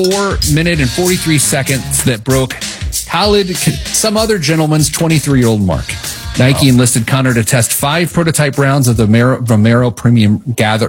4 minute and 43 seconds that broke Khalid, some other gentleman's 23-year-old mark. Nike enlisted Conor to test 5 prototype rounds of the Vomero Premium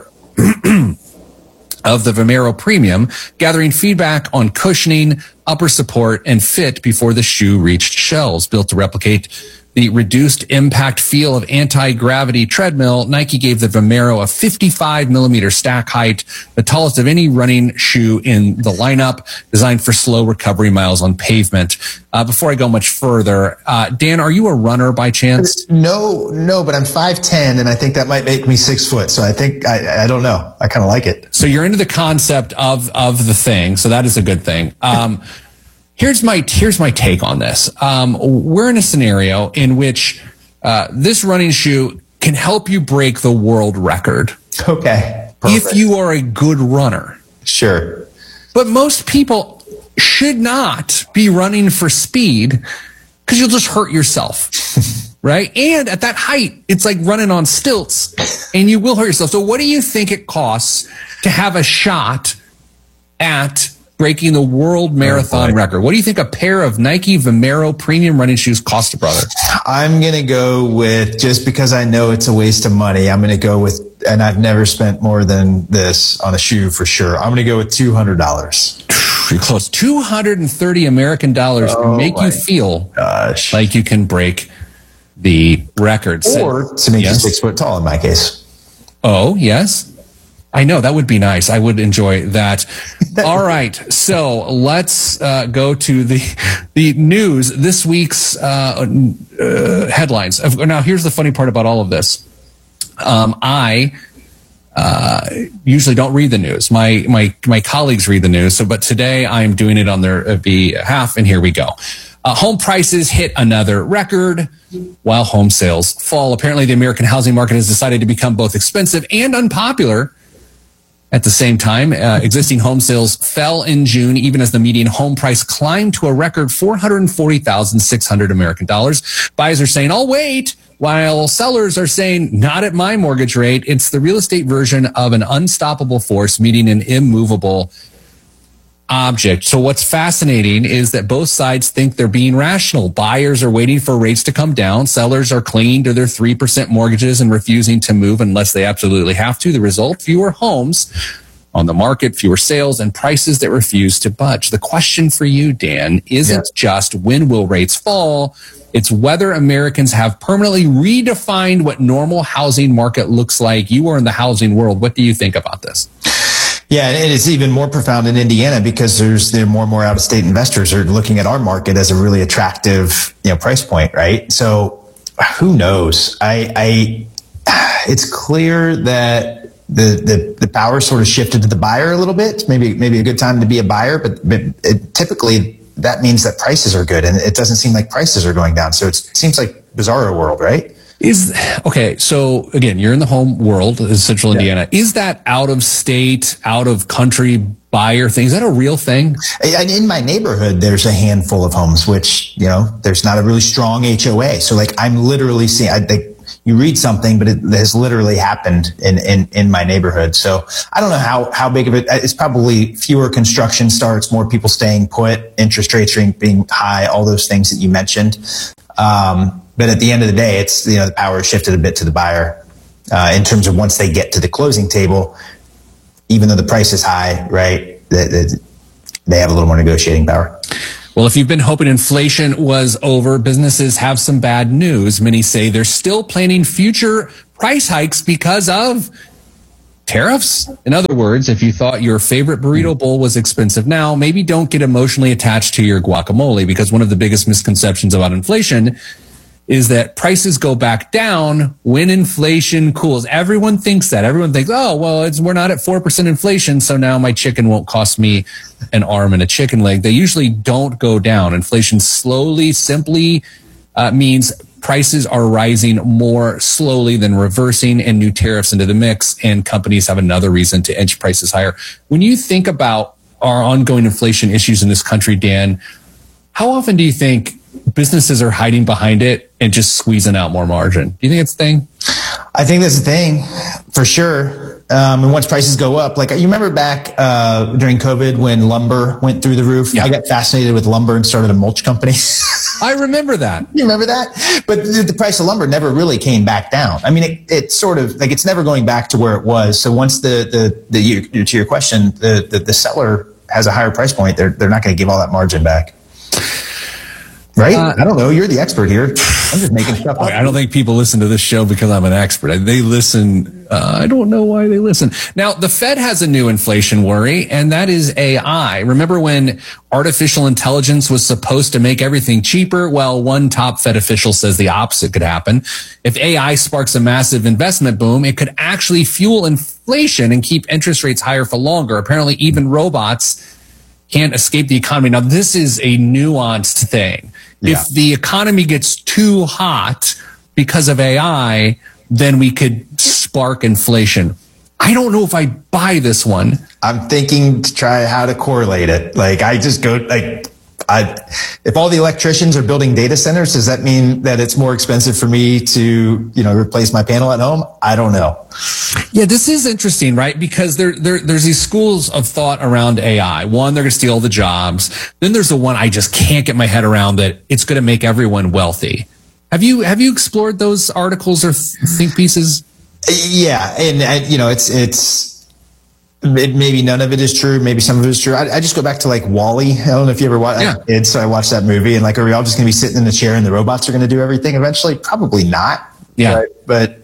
gathering feedback on cushioning, upper support, and fit before the shoe reached shelves. Built to replicate the reduced impact feel of anti-gravity treadmill, Nike gave the Vomero a 55 millimeter stack height, the tallest of any running shoe in the lineup, designed for slow recovery miles on pavement. Before I go much further, Dan, are you a runner by chance? No, but I'm 5'10", and I think that might make me 6 foot. So I think, I don't know. I kind of like it. So you're into the concept of the thing. So that is a good thing. Here's my take on this. We're in a scenario in which this running shoe can help you break the world record. Okay. Perfect. If you are a good runner. Sure. But most people should not be running for speed because you'll just hurt yourself. Right? And at that height, it's like running on stilts and you will hurt yourself. So what do you think it costs to have a shot at breaking the world marathon record? What do you think a pair of Nike Vomero premium running shoes cost a brother? I'm going to go with, just because I know it's a waste of money, I'm going to go with, and I've never spent more than this on a shoe for sure. I'm going to go with $200. You're close. 230 American dollars to make you feel like you can break the record. Or to make you 6 foot tall in my case. Oh, yes. I know, that would be nice. I would enjoy that. All right, so let's go to the news. This week's headlines. Now, here's the funny part about all of this. I usually don't read the news. My colleagues read the news. But today I'm doing it on their behalf, and here we go. Home prices hit another record while home sales fall. Apparently, the American housing market has decided to become both expensive and unpopular. At the same time, existing home sales fell in June, even as the median home price climbed to a record $440,600 American dollars. Buyers are saying, "I'll wait," while sellers are saying, "Not at my mortgage rate." It's the real estate version of an unstoppable force meeting an immovable object. So what's fascinating is that both sides think they're being rational. Buyers are waiting for rates to come down. Sellers are clinging to their 3% mortgages and refusing to move unless they absolutely have to. The result, fewer homes on the market, fewer sales, and prices that refuse to budge. The question for you, Dan, isn't just when will rates fall? It's whether Americans have permanently redefined what normal housing market looks like. You are in the housing world. What do you think about this? Yeah, and it's even more profound in Indiana because there are more and more out-of-state investors are looking at our market as a really attractive, price point, right? So who knows? It's clear that the power sort of shifted to the buyer a little bit. Maybe a good time to be a buyer, but typically that means that prices are good, and it doesn't seem like prices are going down. So it seems like bizarro world, right? Okay, so again, you're in the home world, Central Indiana. Is that out of state, out of country buyer thing? Is that a real thing? In my neighborhood, there's a handful of homes, which, there's not a really strong HOA. So I'm literally seeing, you read something, but it has literally happened in my neighborhood. So I don't know how big of it. It's probably fewer construction starts, more people staying put, interest rates being high, all those things that you mentioned. But at the end of the day, it's, the power shifted a bit to the buyer, in terms of once they get to the closing table, even though the price is high, right? They have a little more negotiating power. Well, if you've been hoping inflation was over, businesses have some bad news. Many say they're still planning future price hikes because of tariffs. In other words, if you thought your favorite burrito bowl was expensive now, maybe don't get emotionally attached to your guacamole, because one of the biggest misconceptions about inflation is that prices go back down when inflation cools. Everyone thinks that. Everyone thinks, oh, well, we're not at 4% inflation, so now my chicken won't cost me an arm and a chicken leg. They usually don't go down. Inflation simply means prices are rising more slowly than reversing, and new tariffs into the mix, and companies have another reason to inch prices higher. When you think about our ongoing inflation issues in this country, Dan, how often do you think businesses are hiding behind it and just squeezing out more margin? Do you think it's a thing? I think that's a thing for sure. And once prices go up, like you remember back during COVID when lumber went through the roof, I got fascinated with lumber and started a mulch company. I remember that. You remember that? But the price of lumber never really came back down. I mean, it's sort of like it's never going back to where it was. So once to your question, the seller has a higher price point, they're not going to give all that margin back. Right? I don't know. You're the expert here. I'm just making stuff up. I don't think people listen to this show because I'm an expert. They listen. I don't know why they listen. Now, the Fed has a new inflation worry, and that is AI. Remember when artificial intelligence was supposed to make everything cheaper? Well, one top Fed official says the opposite could happen. If AI sparks a massive investment boom, it could actually fuel inflation and keep interest rates higher for longer. Apparently, even robots can't escape the economy. Now, this is a nuanced thing. Yeah. If the economy gets too hot because of AI, then we could spark inflation. I don't know if I buy this one. I'm thinking to try how to correlate it. Like I just go like, if all the electricians are building data centers, does that mean that it's more expensive for me to, replace my panel at home? I don't know. Yeah, this is interesting, right? Because there's these schools of thought around AI. One, they're going to steal the jobs. Then there's the one I just can't get my head around that it's going to make everyone wealthy. Have you explored those articles or think pieces? Yeah, and maybe none of it is true. Maybe some of it is true. I just go back to like WALL-E. I don't know if you ever watched it. So I watched that movie and like, are we all just going to be sitting in the chair and the robots are going to do everything eventually? Probably not. Yeah. But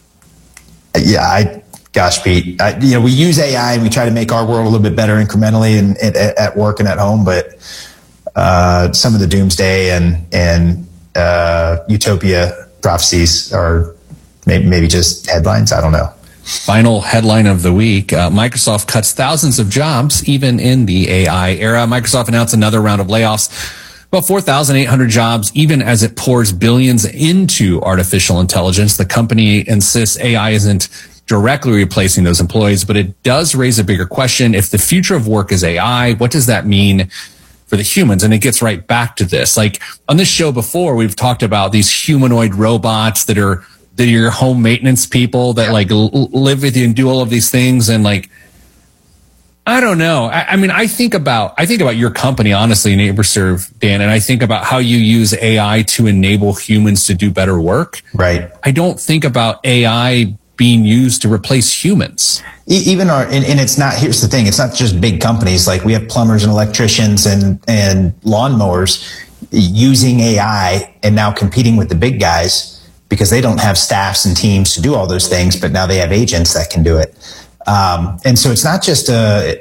gosh, Pete, we use AI and we try to make our world a little bit better incrementally and at work and at home. But some of the doomsday and utopia prophecies are maybe just headlines. I don't know. Final headline of the week. Microsoft cuts thousands of jobs, even in the AI era. Microsoft announced another round of layoffs, about 4,800 jobs, even as it pours billions into artificial intelligence. The company insists AI isn't directly replacing those employees, but it does raise a bigger question. If the future of work is AI, what does that mean for the humans? And it gets right back to this. Like on this show before, we've talked about these humanoid robots that are your home maintenance people that like live with you and do all of these things. And like, I don't know. I mean, I think about your company, honestly, NeighborServe, Dan, and I think about how you use AI to enable humans to do better work. Right. I don't think about AI being used to replace humans. Even and it's not, here's the thing, it's not just big companies. Like we have plumbers and electricians and lawnmowers using AI and now competing with the big guys because they don't have staffs and teams to do all those things, but now they have agents that can do it. And so it's not just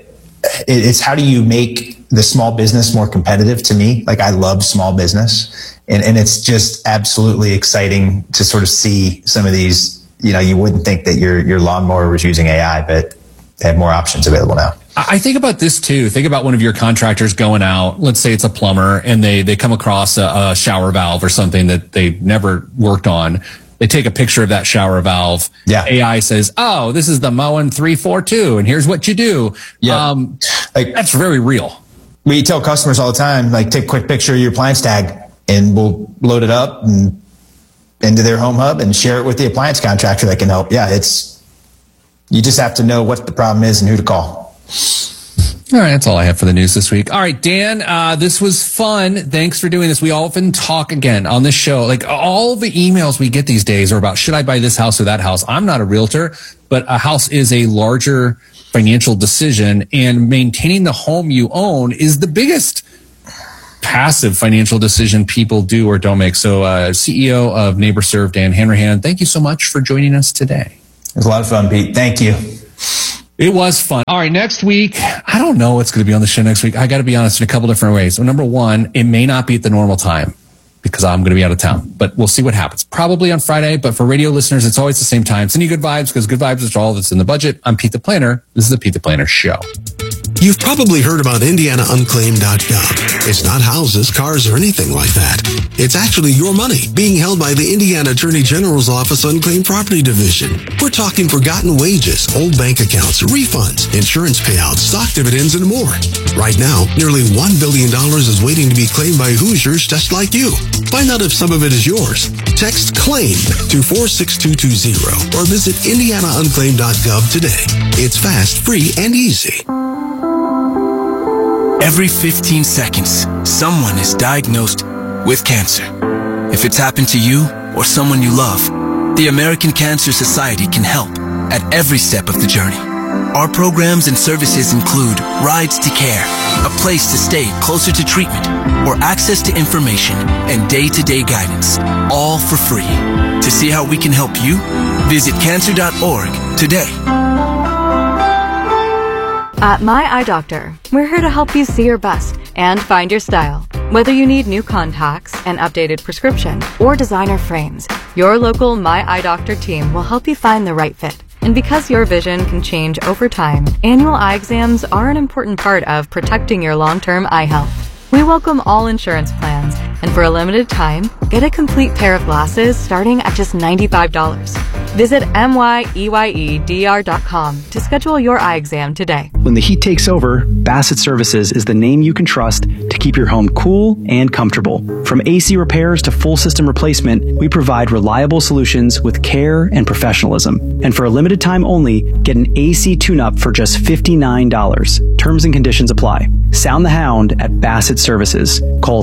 it's how do you make the small business more competitive to me? Like I love small business and it's just absolutely exciting to sort of see some of these, you wouldn't think that your lawnmower was using AI, but they have more options available now. I think about this too. Think about one of your contractors going out. Let's say it's a plumber and they come across a shower valve or something that they've never worked on. They take a picture of that shower valve. Yeah. AI says, "Oh, this is the Moen 342 and here's what you do." Yeah. That's very real. We tell customers all the time, like take a quick picture of your appliance tag and we'll load it up and into their home hub and share it with the appliance contractor that can help. Yeah. You just have to know what the problem is and who to call. All right, that's all I have for the news this week. All right, Dan, this was fun. Thanks for doing this. We often talk again on this show. Like all the emails we get these days are about, should I buy this house or that house? I'm not a realtor, but a house is a larger financial decision, and maintaining the home you own is the biggest passive financial decision people do or don't make. So CEO of NeighborServe, Dan Hanrahan, thank you so much for joining us today. It was a lot of fun, Pete. Thank you. It was fun. All right, next week, I don't know what's going to be on the show next week. I got to be honest in a couple different ways. So number one, it may not be at the normal time because I'm going to be out of town, but we'll see what happens. Probably on Friday, but for radio listeners, it's always the same time. Send you good vibes because good vibes is all that's in the budget. I'm Pete the Planner. This is the Pete the Planner Show. You've probably heard about IndianaUnclaimed.gov. It's not houses, cars, or anything like that. It's actually your money being held by the Indiana Attorney General's Office Unclaimed Property Division. We're talking forgotten wages, old bank accounts, refunds, insurance payouts, stock dividends, and more. Right now, nearly $1 billion is waiting to be claimed by Hoosiers just like you. Find out if some of it is yours. Text CLAIM to 46220 or visit indianaunclaimed.gov today. It's fast, free, and easy. Every 15 seconds, someone is diagnosed with cancer. If it's happened to you or someone you love, the American Cancer Society can help at every step of the journey. Our programs and services include rides to care, a place to stay closer to treatment, or access to information and day-to-day guidance, all for free. To see how we can help you, visit cancer.org today. At My Eye Doctor, we're here to help you see your best and find your style. Whether you need new contacts, an updated prescription, or designer frames, your local My Eye Doctor team will help you find the right fit. And because your vision can change over time, annual eye exams are an important part of protecting your long-term eye health. We welcome all insurance plans, and for a limited time, get a complete pair of glasses starting at just $95. Visit myeyedr.com to schedule your eye exam today. When the heat takes over, Bassett Services is the name you can trust to keep your home cool and comfortable. From AC repairs to full system replacement, we provide reliable solutions with care and professionalism. And for a limited time only, get an AC tune-up for just $59. Terms and conditions apply. Sound the hound at Bassett Services. Call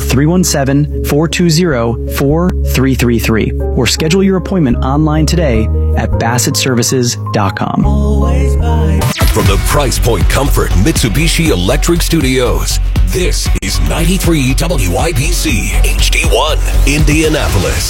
317-420-4333 or schedule your appointment online today at BassettServices.com. From the Price Point Comfort Mitsubishi Electric Studios, this is 93 WIBC HD1, Indianapolis.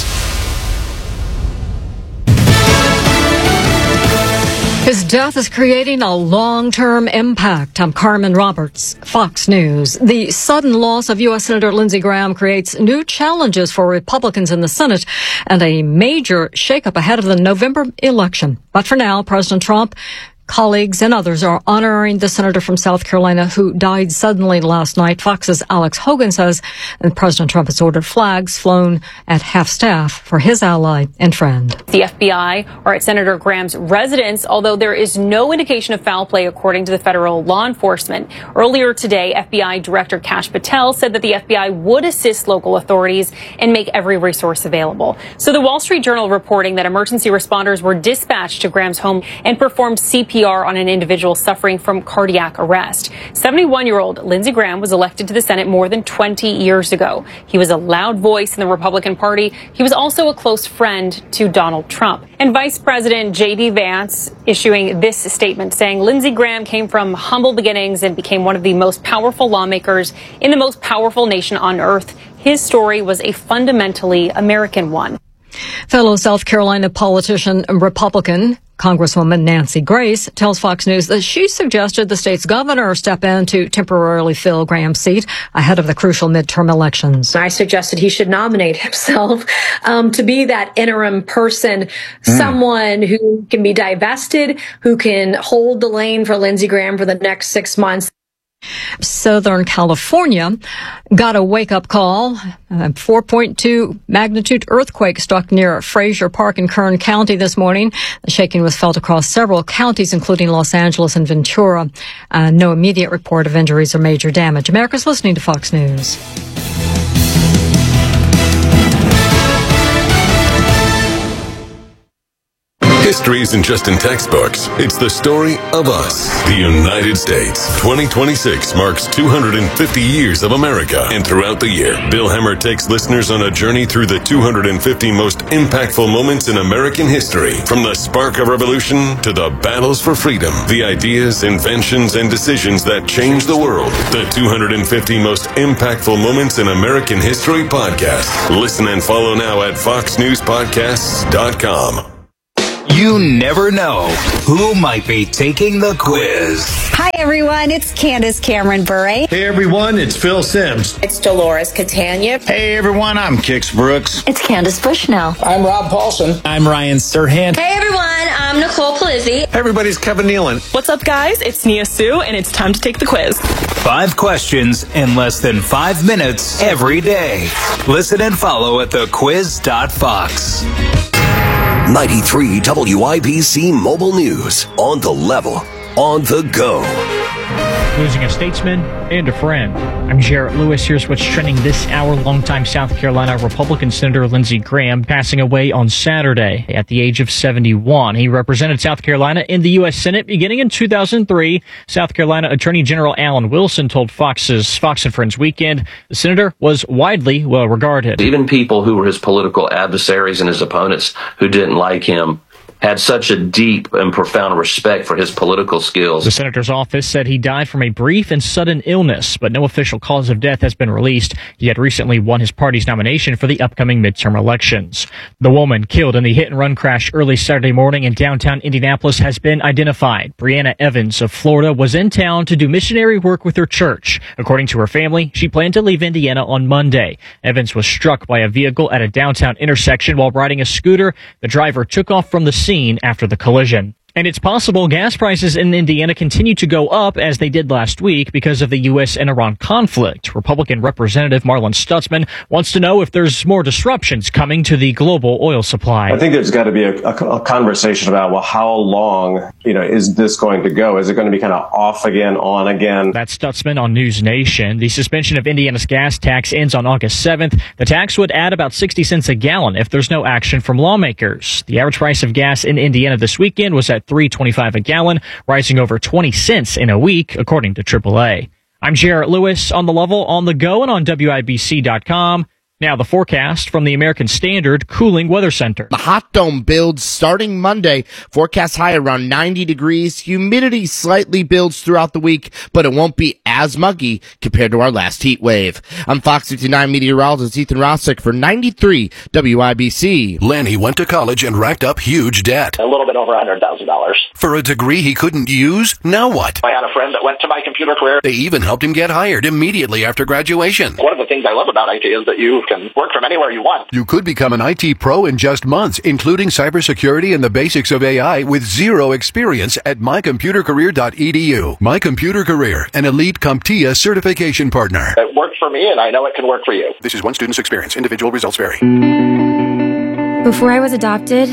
His death is creating a long-term impact. I'm Carmen Roberts, Fox News. The sudden loss of U.S. Senator Lindsey Graham creates new challenges for Republicans in the Senate and a major shakeup ahead of the November election. But for now, President Trump, colleagues and others are honoring the senator from South Carolina who died suddenly last night. Fox's Alex Hogan says that President Trump has ordered flags flown at half-staff for his ally and friend. The FBI are at Senator Graham's residence, although there is no indication of foul play, according to the federal law enforcement. Earlier today, FBI Director Kash Patel said that the FBI would assist local authorities and make every resource available. So the Wall Street Journal reporting that emergency responders were dispatched to Graham's home and performed CPR on an individual suffering from cardiac arrest. 71-year-old Lindsey Graham was elected to the Senate more than 20 years ago. He was a loud voice in the Republican Party. He was also a close friend to Donald Trump. And Vice President J.D. Vance issuing this statement saying Lindsey Graham came from humble beginnings and became one of the most powerful lawmakers in the most powerful nation on earth. His story was a fundamentally American one. Fellow South Carolina politician and Republican Congresswoman Nancy Grace tells Fox News that she suggested the state's governor step in to temporarily fill Graham's seat ahead of the crucial midterm elections. I suggested he should nominate himself to be that interim person, someone who can be divested, who can hold the lane for Lindsey Graham for the next 6 months. Southern California got a wake-up call. A 4.2 magnitude earthquake struck near Frazier Park in Kern County this morning. The shaking was felt across several counties, including Los Angeles and Ventura. No immediate report of injuries or major damage. America's listening to Fox News. History isn't just in textbooks. It's the story of us. The United States. 2026 marks 250 years of America. And throughout the year, Bill Hemmer takes listeners on a journey through the 250 most impactful moments in American history. From the spark of revolution to the battles for freedom. The ideas, inventions, and decisions that changed the world. The 250 most impactful moments in American history podcast. Listen and follow now at foxnewspodcasts.com. You never know who might be taking the quiz. Hi, everyone. It's Candace Cameron Bure. Hey, everyone. It's Phil Sims. It's Dolores Catania. Hey, everyone. I'm Kix Brooks. It's Candace Bushnell. I'm Rob Paulson. I'm Ryan Serhant. Hey, everyone. I'm Nicole Palizzi. Hey, everybody. It's Kevin Nealon. What's up, guys? It's Nia Sue, and it's time to take the quiz. 5 questions in less than 5 minutes every day. Listen and follow at thequiz.fox. 93 WIBC Mobile News. On the level. On the go. losing a statesman and a friend. I'm Jarrett Lewis. Here's what's trending this hour. Longtime South Carolina Republican Senator Lindsey Graham passing away on Saturday at the age of 71. He represented South Carolina in the U.S. Senate beginning in 2003. South Carolina Attorney General Alan Wilson told Fox's Fox and Friends Weekend the senator was widely well regarded. Even people who were his political adversaries and his opponents who didn't like him had such a deep and profound respect for his political skills. The senator's office said he died from a brief and sudden illness, but no official cause of death has been released. He had recently won his party's nomination for the upcoming midterm elections. The woman killed in the hit-and-run crash early Saturday morning in downtown Indianapolis has been identified. Brianna Evans of Florida was in town to do missionary work with her church. According to her family, she planned to leave Indiana on Monday. Evans was struck by a vehicle at a downtown intersection while riding a scooter. The driver took off from the scene after the collision. And it's possible gas prices in Indiana continue to go up as they did last week because of the U.S. and Iran conflict. Republican Representative Marlon Stutzman wants to know if there's more disruptions coming to the global oil supply. I think there's got to be a conversation about, well, how long, is this going to go? Is it going to be kind of off again, on again? That's Stutzman on News Nation. The suspension of Indiana's gas tax ends on August 7th. The tax would add about 60 cents a gallon if there's no action from lawmakers. The average price of gas in Indiana this weekend was at $3.25 a gallon, rising over 20 cents in a week, according to AAA. I'm Jarrett Lewis on The Level, on the go, and on WIBC.com. Now the forecast from the American Standard Cooling Weather Center. The hot dome builds starting Monday. Forecast high around 90 degrees. Humidity slightly builds throughout the week, but it won't be as muggy compared to our last heat wave. I'm Fox 59 meteorologist Ethan Rossick for 93 WIBC. Lanny went to college and racked up huge debt. A little bit over $100,000. For a degree he couldn't use? Now what? I had a friend that went to My Computer Career. They even helped him get hired immediately after graduation. One of the things I love about IT is that you can work from anywhere you want. You could become an IT pro in just months, including cybersecurity and the basics of AI with zero experience at mycomputercareer.edu. My Computer Career, an elite CompTIA certification partner. It worked for me, and I know it can work for you. This is one student's experience. Individual results vary. Before I was adopted,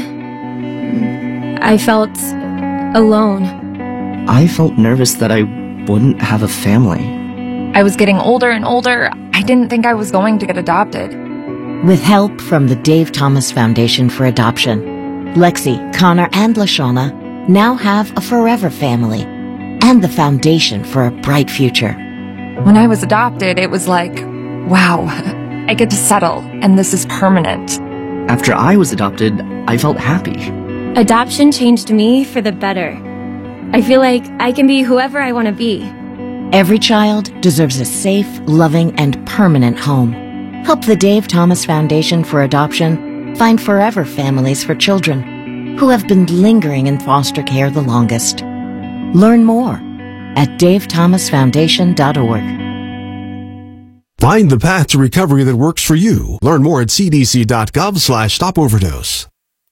I felt alone. I felt nervous that I wouldn't have a family. I was getting older and older. I didn't think I was going to get adopted. With help from the Dave Thomas Foundation for Adoption, Lexi, Connor, and LaShawna now have a forever family and the foundation for a bright future. When I was adopted, it was like, wow, I get to settle, and this is permanent. After I was adopted, I felt happy. Adoption changed me for the better. I feel like I can be whoever I want to be. Every child deserves a safe, loving, and permanent home. Help the Dave Thomas Foundation for Adoption find forever families for children who have been lingering in foster care the longest. Learn more at davethomasfoundation.org. Find the path to recovery that works for you. Learn more at cdc.gov/stopoverdose.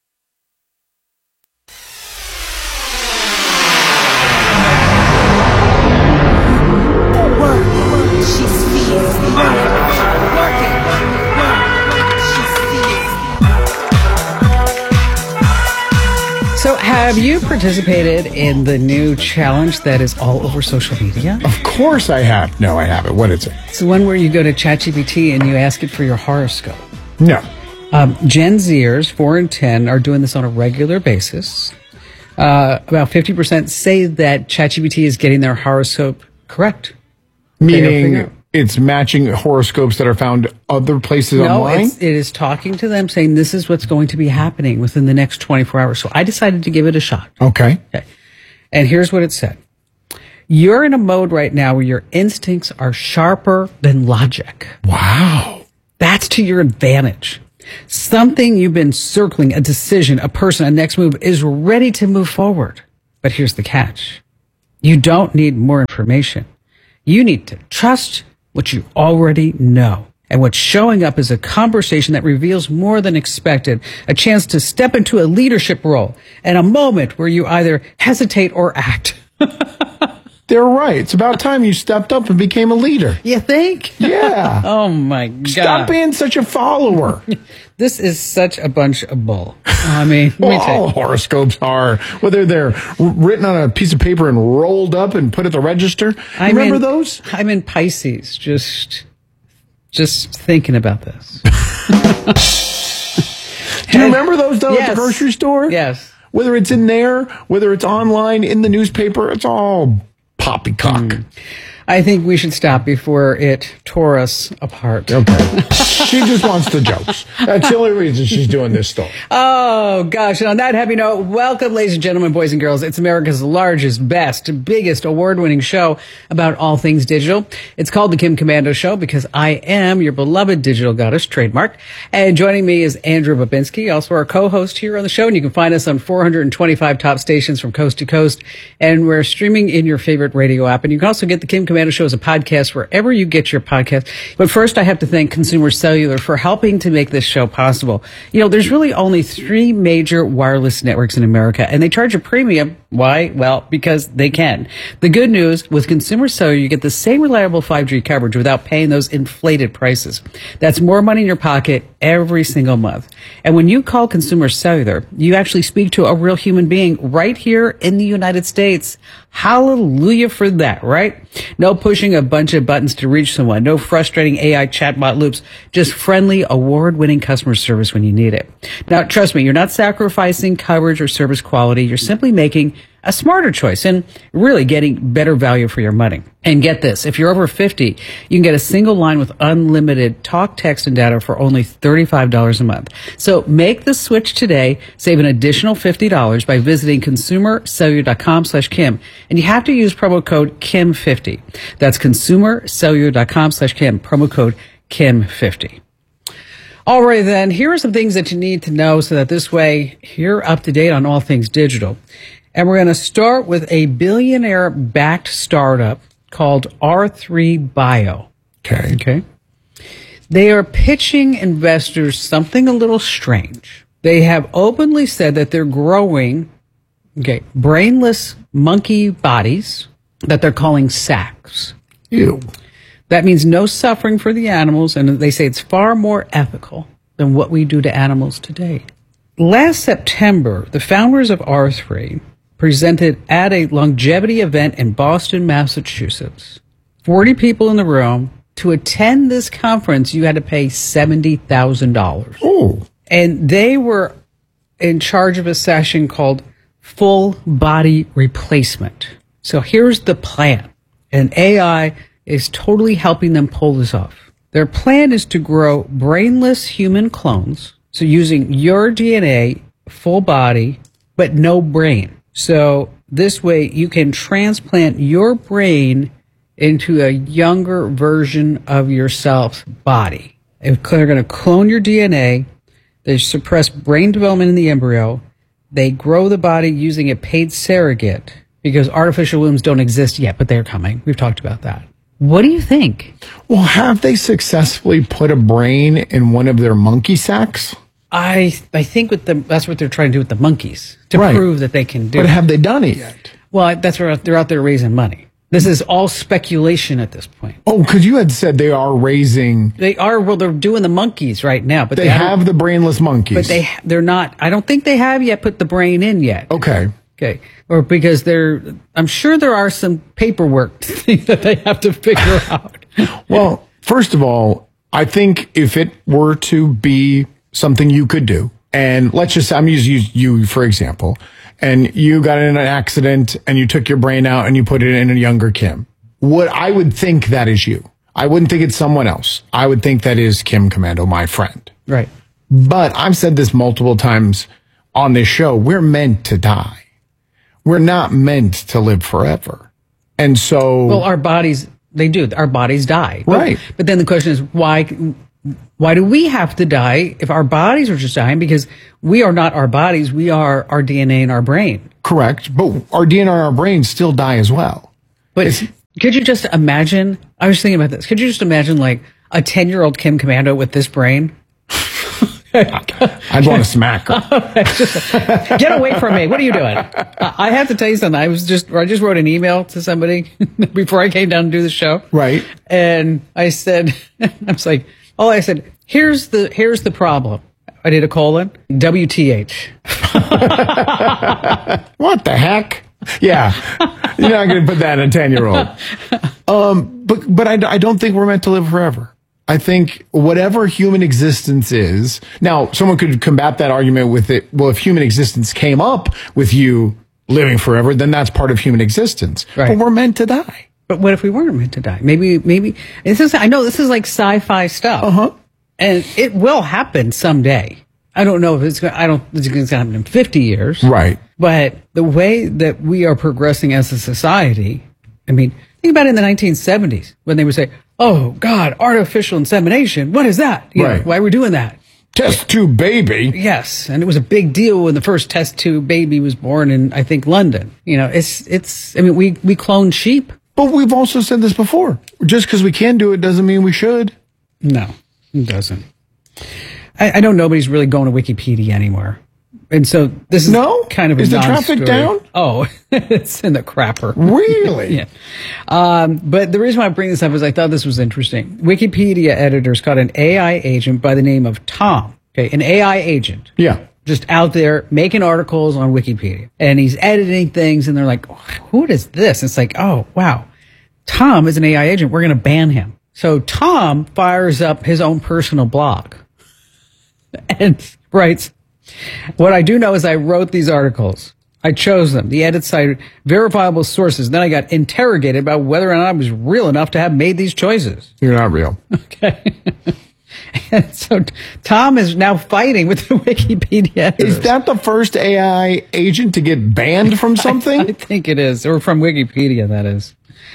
So have you participated in the new challenge that is all over social media? Of course I have. No, I haven't. What is it? It's the one where you go to ChatGPT and you ask it for your horoscope. No. Gen Zers, 4 and 10, are doing this on a regular basis. About 50% say that ChatGPT is getting their horoscope correct. Meaning it's matching horoscopes that are found other places online? No, it is talking to them saying this is what's going to be happening within the next 24 hours. So I decided to give it a shot. Okay. And here's what it said. You're in a mode right now where your instincts are sharper than logic. Wow. That's to your advantage. Something you've been circling, a decision, a person, a next move is ready to move forward. But here's the catch. You don't need more information. You need to trust what you already know. And what's showing up is a conversation that reveals more than expected, a chance to step into a leadership role, and a moment where you either hesitate or act. They're right. It's about time you stepped up and became a leader. You think? Yeah. Oh, my God. Stop being such a follower. This is such a bunch of bull. I mean, well, all horoscopes are, whether they're written on a piece of paper and rolled up and put at the register. Remember those? I'm in Pisces, just thinking about this. Do you remember those, though, Yes. at the grocery store? Yes. Whether it's in there, whether it's online, in the newspaper, it's all poppycock. I think we should stop before it tore us apart. Okay. She just wants the jokes. That's the only reason she's doing this story. Oh, gosh. And on that happy note, welcome, ladies and gentlemen, boys and girls. It's America's largest, best, biggest, award-winning show about all things digital. It's called The Kim Komando Show because I am your beloved digital goddess, trademarked. And joining me is Andrew Babinski, also our co-host here on the show. And you can find us on 425 top stations from coast to coast. And we're streaming in your favorite radio app. And you can also get The Kim Komando Show as a podcast wherever you get your podcast. But first, I have to thank Consumer Cellular for helping to make this show possible. You know, there's really only 3 major wireless networks in America, and they charge a premium. Why? Well, because they can. The good news, with Consumer Cellular, you get the same reliable 5G coverage without paying those inflated prices. That's more money in your pocket every single month. And when you call Consumer Cellular, you actually speak to a real human being right here in the United States. Hallelujah for that, right? No pushing a bunch of buttons to reach someone. No frustrating AI chatbot loops. Just friendly, award-winning customer service when you need it. Now, trust me, you're not sacrificing coverage or service quality. You're simply making a smarter choice and really getting better value for your money. And get this, if you're over 50, you can get a single line with unlimited talk, text, and data for only $35 a month. So make the switch today. Save an additional $50 by visiting consumercellular.com/Kim. And you have to use promo code KIM50. That's consumercellular.com/Kim, promo code KIM50. All right, then, here are some things that you need to know so that this way you're up to date on all things digital. And we're going to start with a billionaire-backed startup called R3 Bio. Okay. They are pitching investors something a little strange. They have openly said that they're growing, brainless monkey bodies that they're calling SACs. Ew. That means no suffering for the animals, and they say it's far more ethical than what we do to animals today. Last September, the founders of R3 presented at a longevity event in Boston, Massachusetts. 40 people in the room. To attend this conference, you had to pay $70,000. Oh. And they were in charge of a session called Full Body Replacement. So here's the plan. And AI is totally helping them pull this off. Their plan is to grow brainless human clones. So using your DNA, full body, but no brain. So this way you can transplant your brain into a younger version of yourself's body. They're going to clone your DNA. They suppress brain development in the embryo. They grow the body using a paid surrogate because artificial wombs don't exist yet, but they're coming. We've talked about that. What do you think? Well, have they successfully put a brain in one of their monkey sacks? I think that's what they're trying to do with the monkeys to prove that they can do it. But have they done it yet? Well, that's where they're out there raising money. This is all speculation at this point. Oh, because you had said they are raising. They are. Well, they're doing the monkeys right now, but they have the brainless monkeys. But they're not. I don't think they have yet put the brain in yet. Okay. Or because I'm sure there are some paperwork that they have to figure out. Well, first of all, I think if it were to be something you could do, and let's just, I'm using you for example, and you got in an accident and you took your brain out and you put it in a younger Kim. What I would think that is you. I wouldn't think it's someone else. I would think that is Kim Komando, my friend. Right. But I've said this multiple times on this show. We're meant to die. We're not meant to live forever. And so... Well, our bodies, they do. Our bodies die. Right. But then the question is, why do we have to die if our bodies are just dying? Because we are not our bodies. We are our DNA and our brain. Correct. But our DNA and our brain still die as well. But could you just imagine? I was thinking about this. Could you just imagine like a 10-year-old Kim Komando with this brain? I'd want to smack her. Get away from me. What are you doing? I have to tell you something. I just wrote an email to somebody before I came down to do the show. Right. And I said, I said, here's the problem. I did a colon, WTH. What the heck? Yeah. You're not going to put that in a 10-year-old. But I don't think we're meant to live forever. I think whatever human existence is, now someone could combat that argument with it. Well, if human existence came up with you living forever, then that's part of human existence. Right. But we're meant to die. But what if we weren't meant to die? Maybe I know this is like sci-fi stuff. Uh-huh. And it will happen someday. I don't know if it's going to happen in 50 years. Right. But the way that we are progressing as a society, I mean, think about it in the 1970s when they would say, oh, God, artificial insemination. What is that? You know, why are we doing that? Test tube baby. Yes. And it was a big deal when the first test tube baby was born in, I think, London. You know, we clone sheep. But we've also said this before. Just because we can do it doesn't mean we should. No, it doesn't. I know nobody's really going to Wikipedia anymore. And so this is kind of a Is the non-story. traffic down? Oh, it's in the crapper. Really? Yeah. But the reason why I bring this up is I thought this was interesting. Wikipedia editors caught an AI agent by the name of Tom. Okay, an AI agent. Yeah. Just out there making articles on Wikipedia. And he's editing things, and they're like, who is this? It's like, oh, wow. Tom is an AI agent. We're going to ban him. So Tom fires up his own personal blog and writes, what I do know is I wrote these articles. I chose them. The edit cited verifiable sources. Then I got interrogated about whether or not I was real enough to have made these choices. You're not real. Okay. And so Tom is now fighting with the Wikipedia editors. Is that the first AI agent to get banned from something? I think it is. Or from Wikipedia, that is.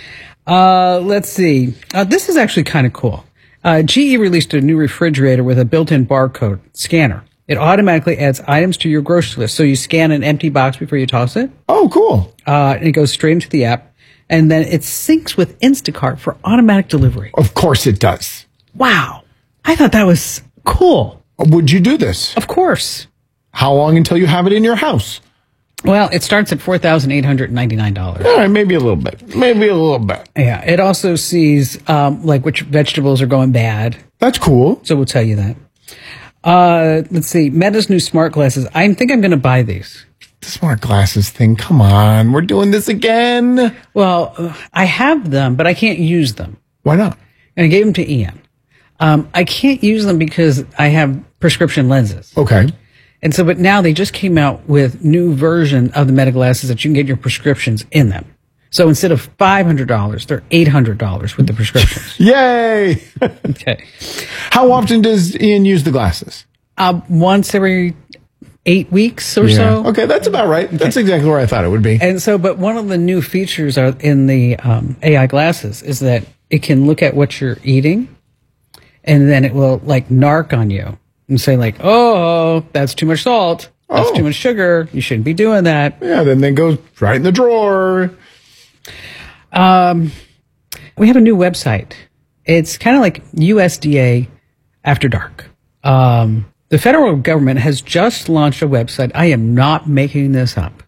Let's see. This is actually kind of cool. GE released a new refrigerator with a built-in barcode scanner. It automatically adds items to your grocery list. So you scan an empty box before you toss it. Oh, cool. And it goes straight into the app. And then it syncs with Instacart for automatic delivery. Of course it does. Wow. I thought that was cool. Would you do this? Of course. How long until you have it in your house? Well, it starts at $4,899. All right, maybe a little bit. Maybe a little bit. Yeah, it also sees like which vegetables are going bad. That's cool. So we'll tell you that. Let's see. Meta's new smart glasses. I think I'm going to buy these. The smart glasses thing. Come on. We're doing this again. Well, I have them, but I can't use them. Why not? And I gave them to Ian. I can't use them because I have prescription lenses. Okay. And so, but now they just came out with new version of the Meta glasses that you can get your prescriptions in them. So instead of $500, they're $800 with the prescriptions. Yay! Okay. How often does Ian use the glasses? Once every 8 weeks or so. Okay, that's about right. That's exactly where I thought it would be. And so, but one of the new features are in the AI glasses is that it can look at what you're eating, and then it will like narc on you and say like, oh, that's too much salt. That's too much sugar. You shouldn't be doing that. Yeah, then it goes right in the drawer. We have a new website. It's kind of like USDA After Dark. The federal government has just launched a website. I am not making this up.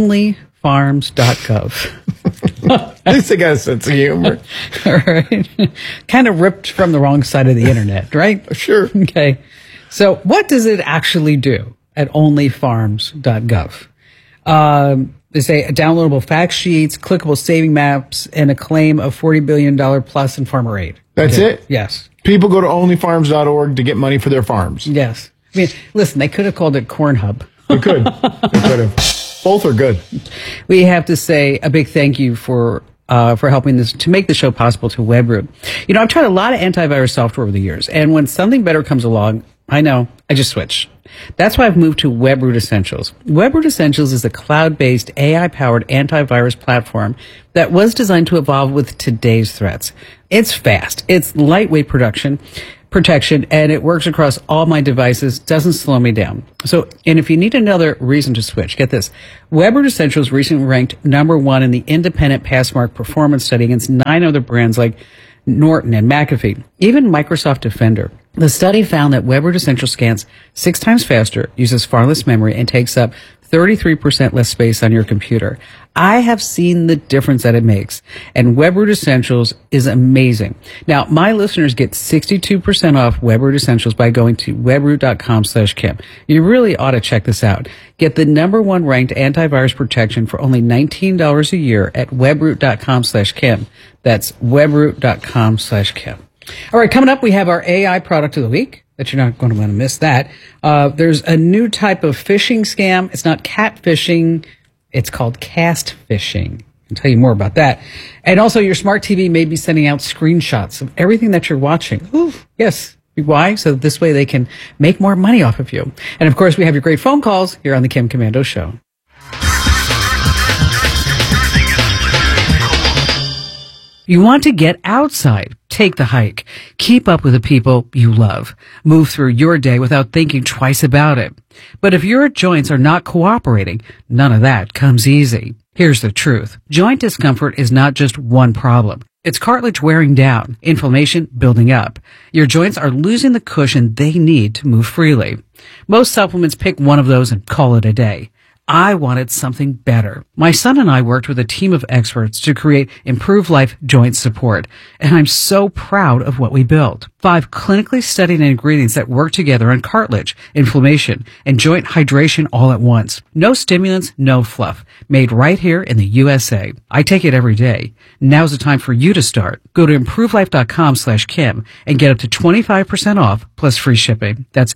Onlyfarms.gov. At least I got a sense of humor. All right. Kind of ripped from the wrong side of the internet, right? Sure. Okay. So what does it actually do at onlyfarms.gov? They say downloadable fact sheets, clickable saving maps, and a claim of $40 billion plus in farmer aid. That's it? Yes. People go to onlyfarms.org to get money for their farms. Yes. I mean, listen, they could have called it Corn Hub. They could. They could have. Both are good. We have to say a big thank you for helping this to make the show possible to WebRoot. You know, I've tried a lot of antivirus software over the years, and when something better comes along, I know, I just switch. That's why I've moved to WebRoot Essentials. WebRoot Essentials is a cloud-based, AI-powered antivirus platform that was designed to evolve with today's threats. It's fast, it's lightweight protection, and it works across all my devices, doesn't slow me down. So, and if you need another reason to switch, get this. WebRoot Essentials recently ranked #1 in the independent Passmark performance study against 9 other brands like Norton and McAfee, even Microsoft Defender. The study found that Web Root Essentials scans 6 times faster, uses far less memory, and takes up 33% less space on your computer. I have seen the difference that it makes, and Web Root Essentials is amazing. Now, my listeners get 62% off Web Root Essentials by going to webroot.com/Kim. You really ought to check this out. Get the #1 ranked antivirus protection for only $19 a year at webroot.com/Kim. That's webroot.com/Kim. All right, coming up, we have our AI product of the week. That you're not going to want to miss that. There's a new type of phishing scam. It's not catfishing. It's called cast phishing. I'll tell you more about that. And also, your smart TV may be sending out screenshots of everything that you're watching. Ooh, yes. Why? So this way they can make more money off of you. And of course, we have your great phone calls here on the Kim Komando Show. You want to get outside. Take the hike. Keep up with the people you love. Move through your day without thinking twice about it. But if your joints are not cooperating, none of that comes easy. Here's the truth. Joint discomfort is not just one problem. It's cartilage wearing down, inflammation building up. Your joints are losing the cushion they need to move freely. Most supplements pick one of those and call it a day. I wanted something better. My son and I worked with a team of experts to create Improve Life Joint Support, and I'm so proud of what we built. 5 clinically studied ingredients that work together on cartilage, inflammation, and joint hydration all at once. No stimulants, no fluff. Made right here in the USA. I take it every day. Now's the time for you to start. Go to improvelife.com/Kim and get up to 25% off plus free shipping. That's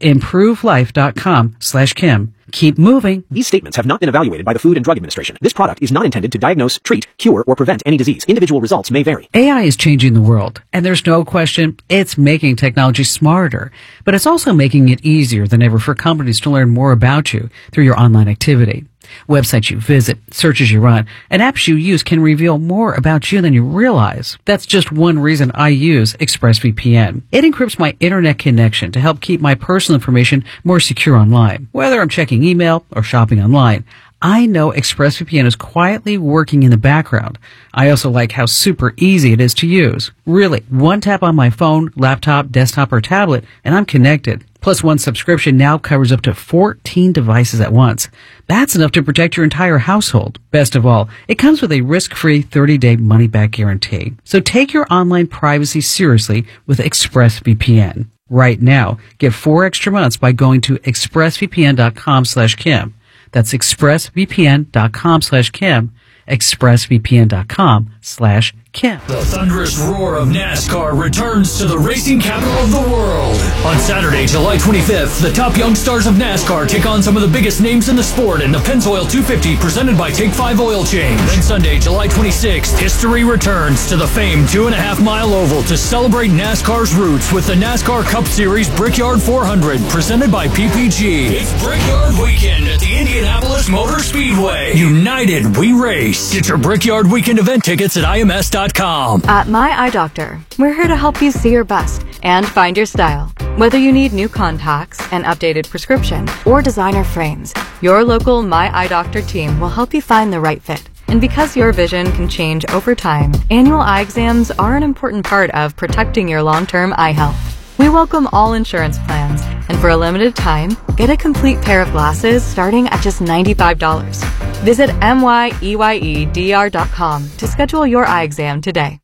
improvelife.com/Kim. Keep moving. These statements have not been evaluated by the Food and Drug Administration. This product is not intended to diagnose, treat, cure, or prevent any disease. Individual results may vary. AI is changing the world, and there's no question it's making technology smarter, but it's also making it easier than ever for companies to learn more about you through your online activity. Websites you visit, searches you run, and apps you use can reveal more about you than you realize. That's just one reason I use ExpressVPN. It encrypts my internet connection to help keep my personal information more secure online. Whether I'm checking email or shopping online, I know ExpressVPN is quietly working in the background. I also like how super easy it is to use. Really, one tap on my phone, laptop, desktop, or tablet, and I'm connected. Plus, one subscription now covers up to 14 devices at once. That's enough to protect your entire household. Best of all, it comes with a risk-free 30-day money-back guarantee. So take your online privacy seriously with ExpressVPN. Right now, get 4 extra months by going to expressvpn.com/Kim. That's expressvpn.com/Kim. expressvpn.com/Kim. The thunderous roar of NASCAR returns to the racing capital of the world. On Saturday, July 25th, the top young stars of NASCAR take on some of the biggest names in the sport in the Pennzoil 250 presented by Take 5 Oil Change. Then Sunday, July 26th, history returns to the famed 2.5-mile oval to celebrate NASCAR's roots with the NASCAR Cup Series Brickyard 400 presented by PPG. It's Brickyard Weekend at the Indianapolis Motor Speedway. United, we race. Get your Brickyard Weekend event tickets at IMS.com. At My Eye Doctor, we're here to help you see your best and find your style. Whether you need new contacts, an updated prescription, or designer frames, your local My Eye Doctor team will help you find the right fit. And because your vision can change over time, annual eye exams are an important part of protecting your long-term eye health. We welcome all insurance plans, and for a limited time, get a complete pair of glasses starting at just $95. Visit MYEYEDR.com to schedule your eye exam today.